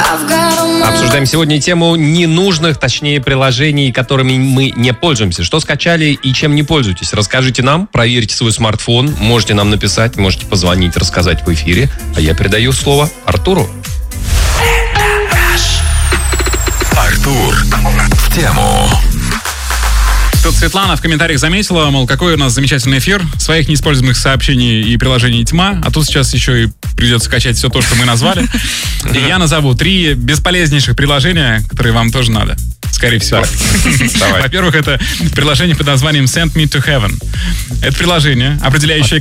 Обсуждаем сегодня тему ненужных, точнее, приложений, которыми мы не пользуемся. Что скачали и чем не пользуетесь? Расскажите нам, проверьте свой смартфон. Можете нам написать, можете позвонить, рассказать в эфире. А я передаю слово Артуру. Артур в тему. Тут Светлана в комментариях заметила, мол, какой у нас замечательный эфир, своих неиспользуемых сообщений и приложений тьма, а тут сейчас еще и придется скачать все то, что мы назвали. И я назову 3 бесполезнейших приложения, которые вам тоже надо. Скорее всего. Во-первых, это приложение под названием Send Me to Heaven. Это приложение, определяющее,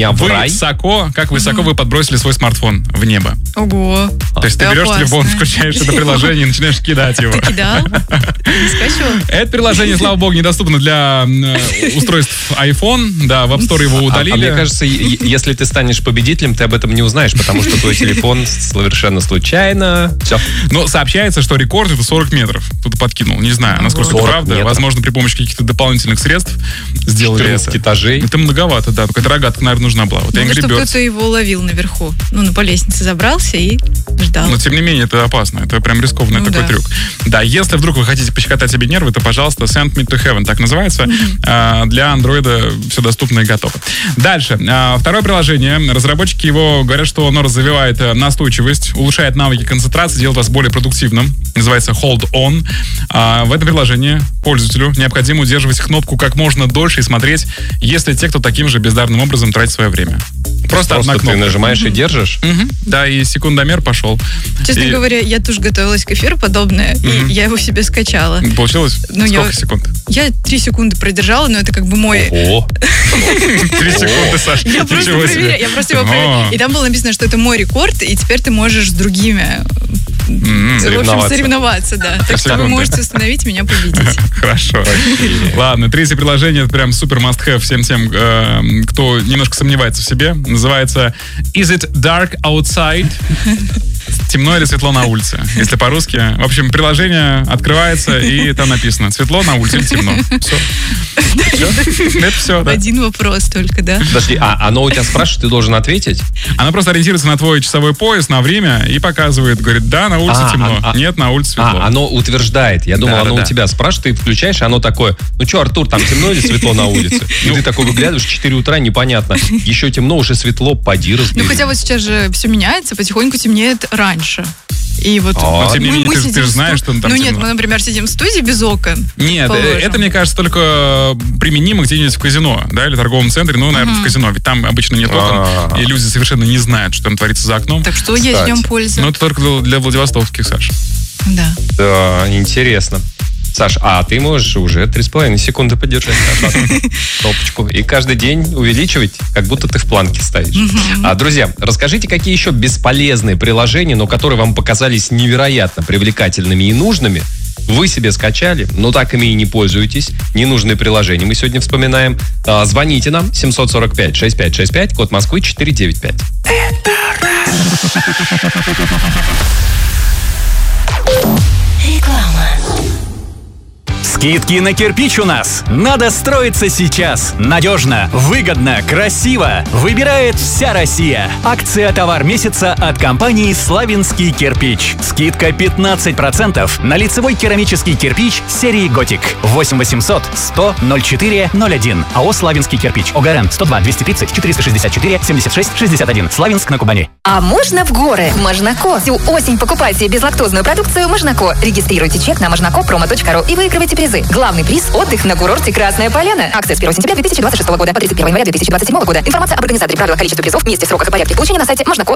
как высоко вы подбросили свой смартфон в небо. Ого. То есть ты берешь телефон, включаешь это приложение и начинаешь кидать его. Ты кидал? Скачивал? Это приложение, слава богу, недоступно для устройств iPhone. Да, в App Store его удалили. А мне кажется, если ты станешь победителем, ты об этом не узнаешь, потому что твой телефон совершенно случайно. Все. Но сообщается, что рекорд это 40 метров. Кто-то подкинул. Не знаю, насколько это правда. Метров. Возможно, при помощи каких-то дополнительных средств сделали 14 это. этажей. Это многовато, да. Какая-то рогатка, наверное, нужна была. Вот Чтобы кто-то его ловил наверху. По лестнице забрался и ждал. Но, тем не менее, это опасно. Это прям рискованный такой трюк. Да, если вдруг вы хотите пощекотать себе нервы, то, пожалуйста, Send Me to Heaven, так называется. Для андроида все доступно и готово. Дальше. Второе приложение. Разработчики его говорят, что оно развивает настойчивость, улучшает навыки концентрации, делает вас более продуктивным. Называется Hold On. В этом приложении пользователю необходимо удерживать кнопку как можно дольше и смотреть, если те, кто таким же бездарным образом тратит свое время. Просто одна кнопка. Ты нажимаешь и держишь? Да, и секундомер пошел. Честно говоря, я тоже готовилась к эфиру подобное, и я его себе скачала. Получилось? Сколько секунд? Я 3 секунды продержала, но это как бы мой... 3 секунды, Саша. Я просто его проверяла. И там было написано, что это мой рекорд, и теперь ты можешь с другими... соревноваться, да. Так что вы можете установить, меня победить. Хорошо. Ладно, третье приложение, это прям супер must-have всем тем, кто немножко сомневается в себе. Называется Is it dark outside? Темно или светло на улице, если по-русски. В общем, приложение открывается, и там написано светло на улице или темно. Все. Это все, да. Один вопрос только, да? Подожди, оно у тебя спрашивает, ты должен ответить? Оно просто ориентируется на твой часовой пояс, на время, и показывает, говорит, да, на улице темно, нет, на улице светло. Оно утверждает. Я думал, оно у тебя спрашивает, ты включаешь, и оно такое, ну что, Артур, там темно или светло на улице? И ты такой выглядываешь, 4 утра, непонятно. Еще темно, уже светло, поди разбери. Ну, хотя вот сейчас же все меняется, потихоньку темнеет раньше. И вот тем не менее, ты же знаешь, что там темно. Нет, мы, например, сидим в студии без окон. Нет, это, мне кажется, только применимо где-нибудь в казино, да, или торговом центре, наверное, в казино, ведь там обычно нет окон, и люди совершенно не знают, что там творится за окном. Так что есть в нем польза. Ну, это только для владивостокских, Саш. Да. Да, интересно. Саш, ты можешь уже 3,5 секунды подержать кнопочку и каждый день увеличивать, как будто ты в планке стоишь. Друзья, расскажите, какие еще бесполезные приложения, но которые вам показались невероятно привлекательными и нужными, вы себе скачали, но так ими и не пользуетесь. Ненужные приложения мы сегодня вспоминаем. Звоните нам 745-6565, код Москвы 495. Реклама. Скидки на кирпич у нас. Надо строиться сейчас. Надежно, выгодно, красиво. Выбирает вся Россия. Акция «Товар месяца» от компании «Славянский кирпич». Скидка 15% на лицевой керамический кирпич серии «Готик». 8 800 100 04 01. АО «Славянский кирпич». ОГРН 102 230 464 76 61. Славянск на Кубани. А можно в горы? Можнако. Всю осень покупайте безлактозную продукцию Можнако. Регистрируйте чек на можнако.промо.ру и выигрывайте призы. Главный приз – отдых на курорте Красная Поляна. Акция с 1 сентября 2026 года по 31 января 2027 года. Информация об организаторе, правилах, количестве призов, месте, сроках и порядке получения на сайте можнако.ру.